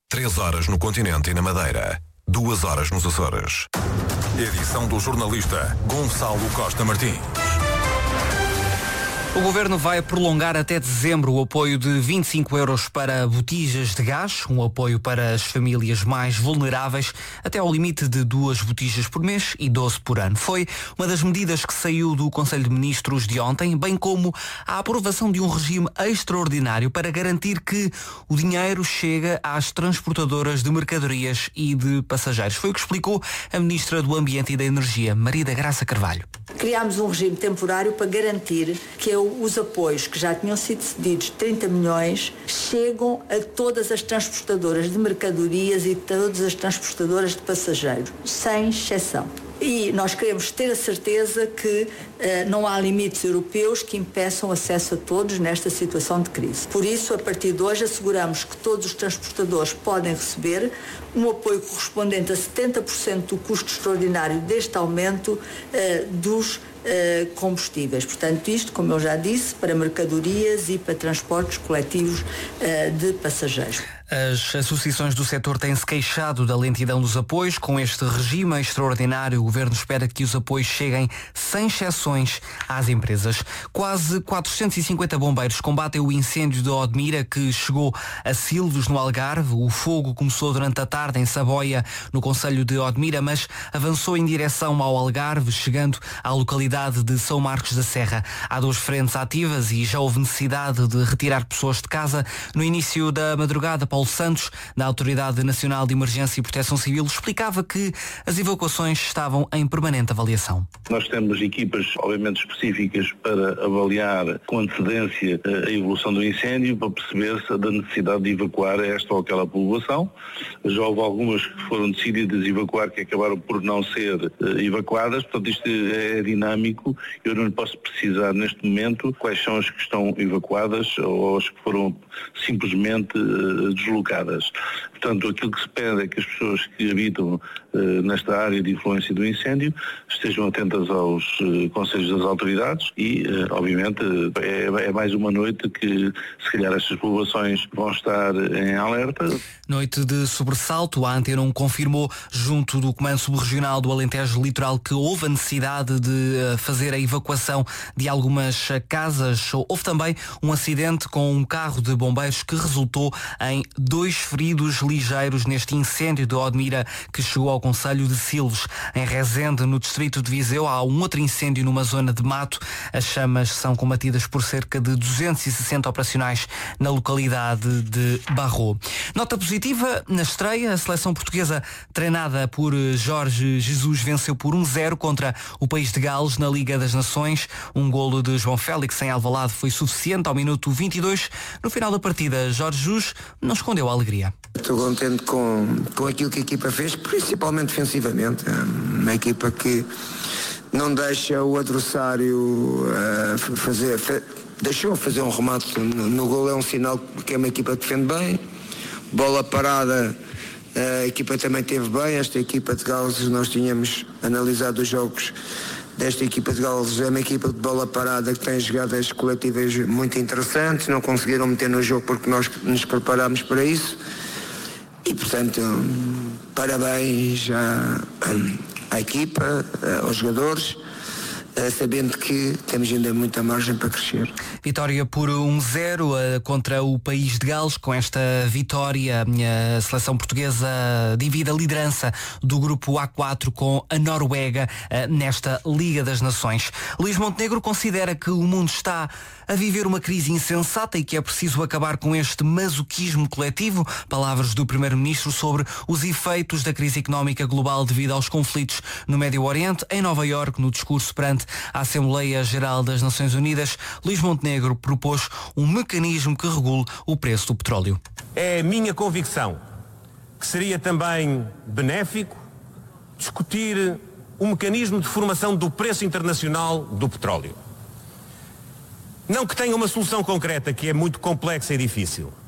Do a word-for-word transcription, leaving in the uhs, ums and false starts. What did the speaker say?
Três horas no continente e na Madeira. Duas horas nos Açores. Edição do jornalista Gonçalo Costa Martins. O Governo vai prolongar até dezembro o apoio de vinte e cinco euros para botijas de gás, um apoio para as famílias mais vulneráveis, até ao limite de duas botijas por mês e doze por ano. Foi uma das medidas que saiu do Conselho de Ministros de ontem, bem como a aprovação de um regime extraordinário para garantir que o dinheiro chega às transportadoras de mercadorias e de passageiros. Foi o que explicou a Ministra do Ambiente e da Energia, Maria da Graça Carvalho. Criámos um regime temporário para garantir que os apoios que já tinham sido cedidos, trinta milhões, chegam a todas as transportadoras de mercadorias e todas as transportadoras de passageiros, sem exceção. E nós queremos ter a certeza que uh, não há limites europeus que impeçam acesso a todos nesta situação de crise. Por isso, a partir de hoje, asseguramos que todos os transportadores podem receber um apoio correspondente a setenta por cento do custo extraordinário deste aumento uh, dos uh, combustíveis. Portanto, isto, como eu já disse, para mercadorias e para transportes coletivos uh, de passageiros. As associações do setor têm-se queixado da lentidão dos apoios. Com este regime extraordinário, o Governo espera que os apoios cheguem sem exceções às empresas. Quase quatrocentos e cinquenta bombeiros combatem o incêndio de Odmira, que chegou a Silves, no Algarve. O fogo começou durante a tarde em Saboia, no concelho de Odmira, mas avançou em direção ao Algarve, chegando à localidade de São Marcos da Serra. Há duas frentes ativas e já houve necessidade de retirar pessoas de casa. No início da madrugada, Paulo Santos, da Autoridade Nacional de Emergência e Proteção Civil, explicava que as evacuações estavam em permanente avaliação. Nós temos equipas, obviamente, específicas para avaliar com antecedência a evolução do incêndio, para perceber-se da necessidade de evacuar esta ou aquela população. Já houve algumas que foram decididas evacuar, que acabaram por não ser evacuadas, portanto isto é dinâmico. Eu não posso precisar neste momento quais são as que estão evacuadas ou as que foram simplesmente deslocadas. deslocadas. Portanto, aquilo que se pede é que as pessoas que habitam uh, nesta área de influência do incêndio estejam atentas aos uh, conselhos das autoridades e, uh, obviamente, uh, é, é mais uma noite que, se calhar, estas populações vão estar em alerta. Noite de sobressalto. A Antena um confirmou, junto do Comando Subregional do Alentejo Litoral, que houve a necessidade de uh, fazer a evacuação de algumas casas. Houve também um acidente com um carro de bombeiros que resultou em dois feridos ligeiros neste incêndio de Odmira que chegou ao concelho de Silves. Em Rezende, no distrito de Viseu, há um outro incêndio numa zona de mato. As chamas são combatidas por cerca de duzentos e sessenta operacionais na localidade de Barro. Nota positiva na estreia. A seleção portuguesa, treinada por Jorge Jesus, venceu por um zero contra o país de Gales na Liga das Nações. Um golo de João Félix em Alvalade foi suficiente ao minuto vinte e dois. No final da partida, Jorge Jesus não escondeu a alegria. Estou contente com, com aquilo que a equipa fez, principalmente defensivamente. É uma equipa que não deixa o adversário uh, fazer, fa, deixou fazer um remate no, no gol. É um sinal que é uma equipa que defende bem. Bola parada, a equipa também teve bem. Esta equipa de Gales, nós tínhamos analisado os jogos desta equipa de Gales, é uma equipa de bola parada que tem jogadas coletivas muito interessantes. Não conseguiram meter no jogo porque nós nos preparámos para isso. E, portanto, parabéns à, à equipa, aos jogadores, sabendo que temos ainda muita margem para crescer. Vitória por um zero contra o país de Gales. Com esta vitória, a seleção portuguesa divide a liderança do grupo A quatro com a Noruega nesta Liga das Nações. Luís Montenegro considera que o mundo está a viver uma crise insensata e que é preciso acabar com este masoquismo coletivo. Palavras do Primeiro-Ministro sobre os efeitos da crise económica global devido aos conflitos no Médio Oriente. Em Nova Iorque, no discurso perante a Assembleia Geral das Nações Unidas, Luís Montenegro propôs um mecanismo que regule o preço do petróleo. É a minha convicção que seria também benéfico discutir um mecanismo de formação do preço internacional do petróleo. Não que tenha uma solução concreta, que é muito complexa e difícil,